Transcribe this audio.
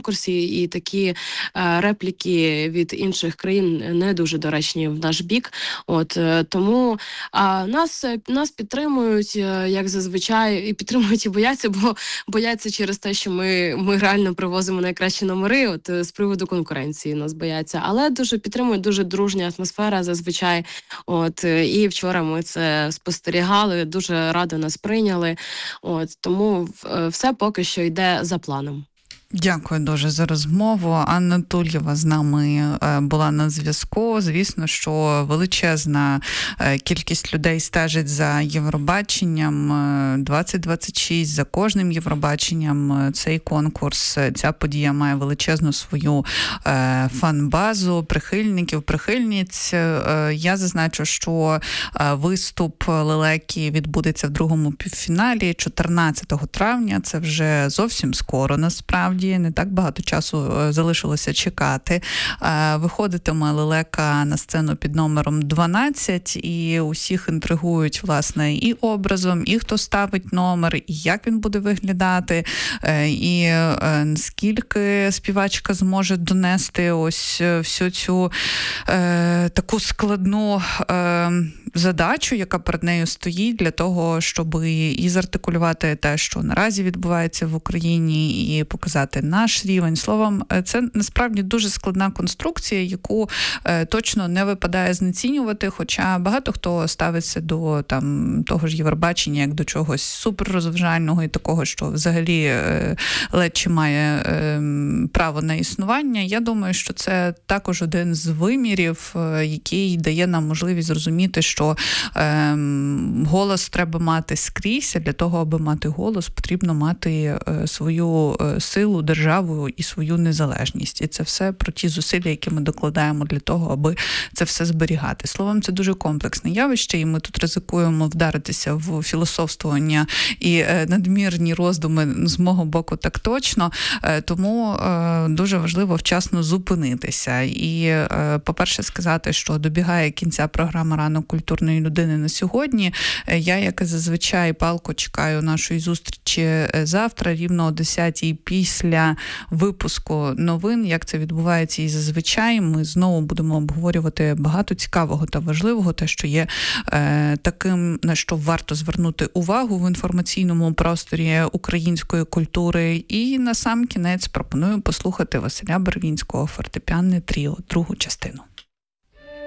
ракурсі, і такі репліки від інших країн не дуже доречні в наш бік. Тому нас підтримують, як зазвичай, і підтримують і бояться, бо бояться через те, що ми реально привозимо найкращі номери. З приводу конкуренції нас бояться, але дуже підтримують, дуже дружня атмосфера зазвичай. І вчора ми це спостерігали, дуже радо нас прийняли. Тому все поки що йде за планом. Дякую дуже за розмову. Анна Тульєва з нами була на зв'язку. Звісно, що величезна кількість людей стежить за Євробаченням 2026, за кожним Євробаченням. Цей конкурс, ця подія має величезну свою фан-базу, прихильників, прихильниць. Я зазначу, що виступ Лелеки відбудеться в другому півфіналі 14 травня. Це вже зовсім скоро, насправді. Не так багато часу залишилося чекати. Виходитиме Лелека на сцену під номером 12, і усіх інтригують, власне, і образом, і хто ставить номер, і як він буде виглядати, і наскільки співачка зможе донести ось всю цю таку складну задачу, яка перед нею стоїть, для того, щоб і зартикулювати те, що наразі відбувається в Україні, і показати наш рівень. Словом, це насправді дуже складна конструкція, яку точно не випадає знецінювати, хоча багато хто ставиться до того ж Євробачення як до чогось суперрозважального і такого, що взагалі ледь чи має право на існування. Я думаю, що це також один з вимірів, який дає нам можливість зрозуміти, що голос треба мати скрізь, а для того, аби мати голос, потрібно мати свою силу, державу і свою незалежність. І це все про ті зусилля, які ми докладаємо для того, аби це все зберігати. Словом, це дуже комплексне явище, і ми тут ризикуємо вдаритися в філософствування і надмірні роздуми з мого боку так точно. Тому дуже важливо вчасно зупинитися. І, по-перше, сказати, що добігає кінця програма «Ранок культурної людини» на сьогодні. Я, як і зазвичай, палко чекаю нашої зустрічі завтра, рівно о 10-й, після випуску новин, як це відбувається і зазвичай. Ми знову будемо обговорювати багато цікавого та важливого, те, що є таким, на що варто звернути увагу в інформаційному просторі української культури. І насамкінець пропоную послухати Василя Барвінського «Фортепіанне тріо», другу частину.